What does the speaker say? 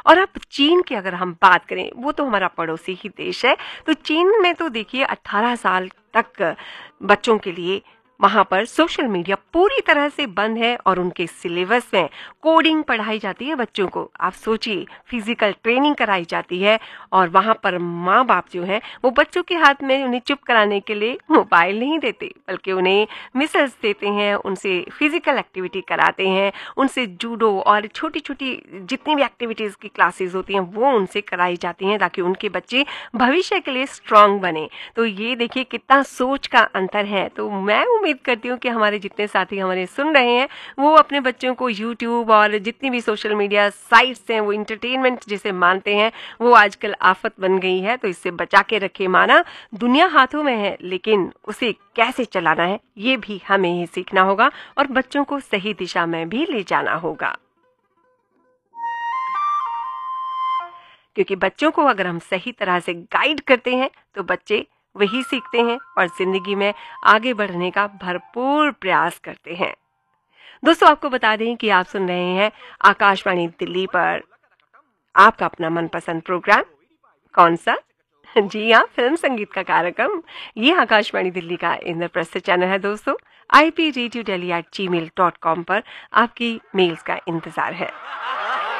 और अब चीन की अगर हम बात करें, वो तो हमारा पड़ोसी ही देश है, तो चीन में तो देखिए 18 साल तक बच्चों के लिए वहां पर सोशल मीडिया पूरी तरह से बंद है और उनके सिलेबस में कोडिंग पढ़ाई जाती है बच्चों को। आप सोचिए, फिजिकल ट्रेनिंग कराई जाती है और वहां पर माँ बाप जो हैं वो बच्चों के हाथ में उन्हें चुप कराने के लिए मोबाइल नहीं देते, बल्कि उन्हें मिसल्स देते हैं, उनसे फिजिकल एक्टिविटी कराते हैं, उनसे जूडो और छोटी छोटी जितनी भी एक्टिविटीज की क्लासेस होती हैं वो उनसे कराई जाती हैं, ताकि उनके बच्चे भविष्य के लिए स्ट्रांग बने। तो ये देखिए कितना सोच का अंतर है। तो मैं उम्मीद करती हूँ कि हमारे जितने साथी हमारे सुन रहे हैं वो अपने बच्चों को यूट्यूब और जितनी भी सोशल मीडिया साइट्स हैं, वो इंटरटेनमेंट जिसे मानते हैं, वो आजकल आफत बन गई है, तो इससे बचा के रखे। माना दुनिया हाथों में है, लेकिन उसे कैसे चलाना है ये भी हमें ही सीखना होगा और बच्चों को सही दिशा में भी ले जाना होगा। क्योंकि बच्चों को अगर हम सही तरह से गाइड करते हैं तो बच्चे वही सीखते हैं और जिंदगी में आगे बढ़ने का भरपूर प्रयास करते हैं। दोस्तों, आपको बता दें कि आप सुन रहे हैं आकाशवाणी दिल्ली पर आपका अपना मनपसंद प्रोग्राम। कौन सा? जी हाँ, फिल्म संगीत का कार्यक्रम। ये आकाशवाणी दिल्ली का इंद्रप्रस्थ चैनल है दोस्तों। IPRadioDelhi@gmail.com पर आपकी मेल्स का इंतजार है।